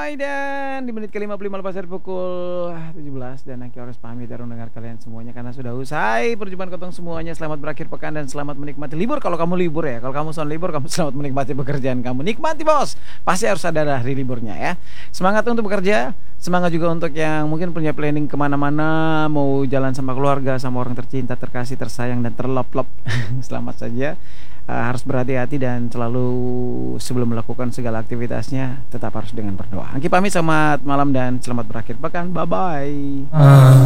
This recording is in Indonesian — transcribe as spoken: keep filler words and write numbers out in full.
Hai, dan di menit ke lima puluh lima lepas dari pukul tujuh belas dan Aki harus pamit dari mendengar kalian semuanya karena sudah usai perjumpaan kotong semuanya. Selamat berakhir pekan dan selamat menikmati libur kalau kamu libur ya. Kalau kamu soal libur, kamu selamat menikmati pekerjaan kamu. Nikmati bos. Pasti harus ada hari liburnya ya. Semangat untuk bekerja. Semangat juga untuk yang mungkin punya planning kemana-mana, mau jalan sama keluarga, sama orang tercinta, terkasih, tersayang dan terlop-lop. Selamat saja. Uh, harus berhati-hati dan selalu sebelum melakukan segala aktivitasnya tetap harus dengan berdoa. Angki pamit, selamat malam dan selamat berakhir pekan. Bye bye.